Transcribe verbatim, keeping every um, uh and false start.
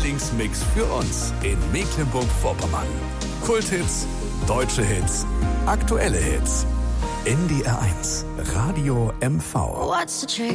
Lieblingsmix für uns in Mecklenburg-Vorpommern. Kulthits, deutsche Hits, aktuelle Hits. N D R eins, Radio M V. What's the trick?